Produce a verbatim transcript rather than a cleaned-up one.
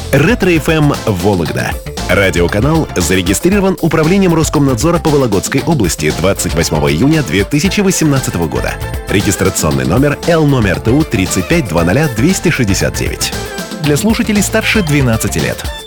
Ретро-эф эм Вологда. Радиоканал зарегистрирован Управлением Роскомнадзора по Вологодской области двадцать восьмого июня две тысячи восемнадцатого года. Регистрационный номер Л номер Т У тридцать пять двадцать двести шестьдесят девять. Для слушателей старше двенадцати лет.